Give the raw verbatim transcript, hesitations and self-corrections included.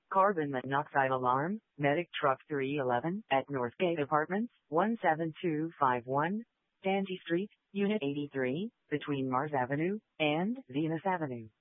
Carbon monoxide alarm, Medic Truck three eleven, at Northgate Apartments, one seven two five one, Stangy Street, Unit eighty-three, between Mars Avenue and Venus Avenue.